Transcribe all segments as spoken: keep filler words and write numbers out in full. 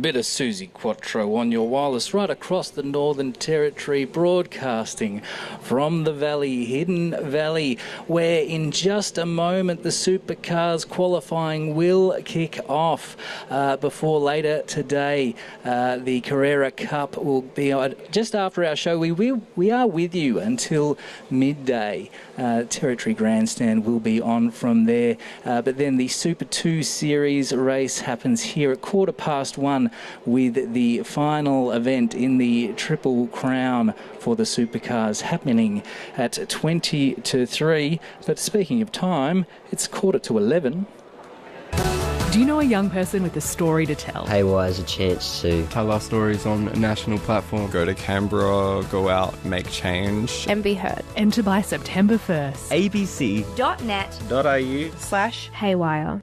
bit of Susie Quattro on your wireless right across the Northern Territory, broadcasting from the Valley, Hidden Valley, where in just a moment the supercars qualifying will kick off. Uh, before later today, uh, the Carrera Cup will be on just after our show. We will, we are with you until midday. Uh, Territory Grandstand will be on from there, uh, but then the Super two Series race happens here at quarter past one with the final event in the Triple Crown for the supercars happening at twenty to three. But speaking of time, it's quarter to eleven. Do you know a young person with a story to tell? Haywire is a chance to tell our stories on a national platform. Go to Canberra, go out, make change. And be heard. Enter by September first. abc.net.au slash Haywire.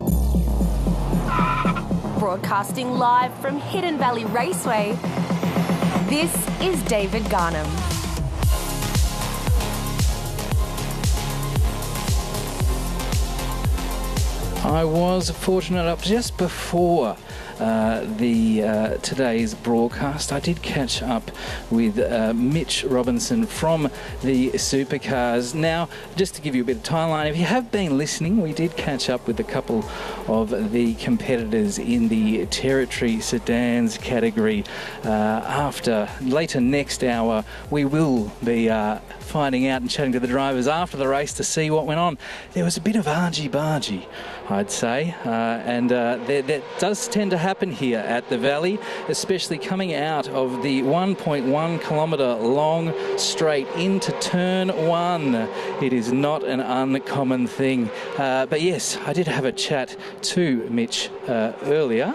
Broadcasting live from Hidden Valley Raceway, this is David Garnham. I was fortunate up just before uh, the uh, today's broadcast. I did catch up with uh, Mitch Robinson from the Supercars. Now, just to give you a bit of timeline, if you have been listening, we did catch up with a couple of the competitors in the Territory Sedans category. Uh, after later next hour, we will be uh, finding out and chatting to the drivers after the race to see what went on. There was a bit of argy-bargy, I'd say, uh, and uh, that, that does tend to happen here at the Valley, especially coming out of the one point one kilometre long straight into turn one. It is not an uncommon thing. Uh, but yes, I did have a chat to Mitch uh, earlier.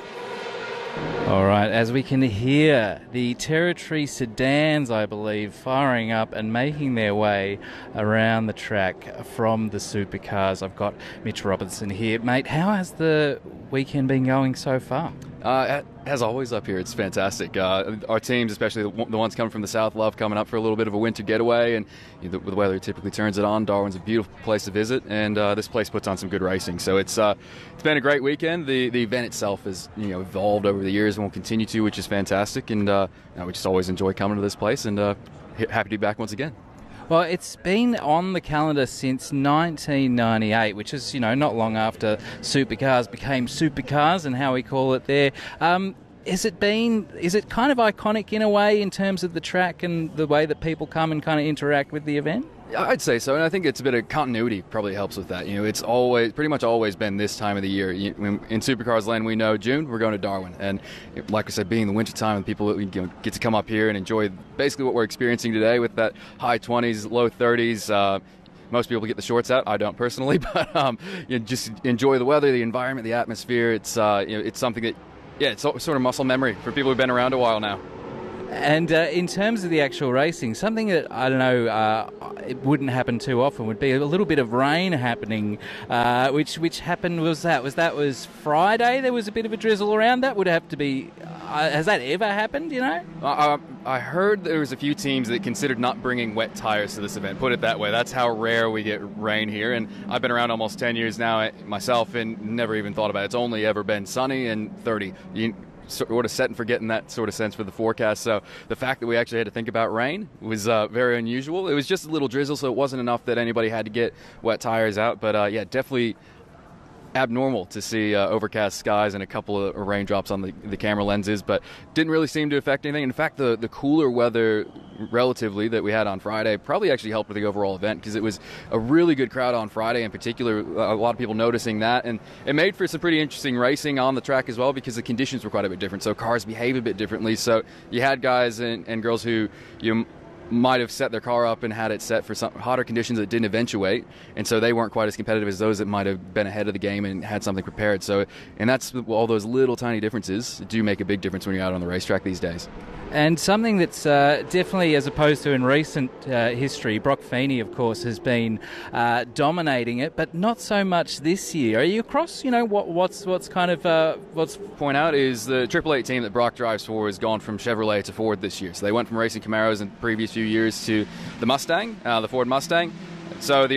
All right, as we can hear, the Territory Sedans, I believe, firing up and making their way around the track from the supercars. I've got Mitch Robinson here. Mate, how has the weekend been going so far? Uh, as always up here, it's fantastic. Uh, our teams, especially the, the ones coming from the south, love coming up for a little bit of a winter getaway, and you know, the, the weather typically turns it on. Darwin's a beautiful place to visit, and uh, this place puts on some good racing. So it's uh, it's been a great weekend. The the event itself has you know evolved over the years and will continue to, which is fantastic. And uh, you know, we just always enjoy coming to this place, and uh, happy to be back once again. Well, it's been on the calendar since nineteen ninety-eight, which is, you know, not long after supercars became supercars and how we call it there. Um, is it been, is it kind of iconic in a way in terms of the track and the way that people come and kind of interact with the event? I'd say so, and I think it's a bit of continuity probably helps with that. You know, it's always pretty much always been this time of the year. You, in Supercars land, we know June we're going to Darwin, and like I said, being the winter time, and people you know, get to come up here and enjoy basically what we're experiencing today with that high twenties, low thirties. Uh, most people get the shorts out. I don't personally, but um, you know, just enjoy the weather, the environment, the atmosphere. It's uh, you know, it's something that yeah, it's sort of muscle memory for people who've been around a while now. And uh, in terms of the actual racing, something that, I don't know, uh, it wouldn't happen too often would be a little bit of rain happening, uh, which which happened, was that, was that was Friday, there was a bit of a drizzle around. That would have to be, uh, has that ever happened, you know? Uh, I heard there was a few teams that considered not bringing wet tires to this event, put it that way. That's how rare we get rain here, and I've been around almost ten years now myself and never even thought about it. It's only ever been sunny and thirty. You, sort of set and forget in that sort of sense for the forecast. So the fact that we actually had to think about rain was uh, very unusual. It was just a little drizzle, so it wasn't enough that anybody had to get wet tires out. But uh, yeah, definitely abnormal to see uh, overcast skies and a couple of raindrops on the, the camera lenses, but didn't really seem to affect anything. In fact, the, the cooler weather relatively that we had on Friday probably actually helped with the overall event, because it was a really good crowd on Friday in particular. A lot of people noticing that, and it made for some pretty interesting racing on the track as well, because the conditions were quite a bit different, so cars behave a bit differently. So you had guys and, and girls who you might have set their car up and had it set for some hotter conditions that didn't eventuate, and so they weren't quite as competitive as those that might have been ahead of the game and had something prepared. So, and that's all those little tiny differences do make a big difference when you're out on the racetrack these days. And something that's uh, definitely, as opposed to in recent uh, history, Brock Feeney, of course, has been uh, dominating it, but not so much this year. Are you across? You know, what, what's what's kind of uh, what's point out is the Triple Eight team that Brock drives for has gone from Chevrolet to Ford this year. So they went from racing Camaros in the previous few years to the Mustang, uh, the Ford Mustang. So the